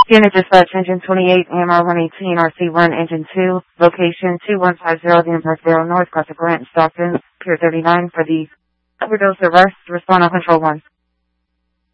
Unit Dispatch Engine 28, AMR 118, RC1, Engine 2, location 2150 Denver North, Classic Grant, Stockton, Pier 39 for the overdose arrest. Respond on Control 1.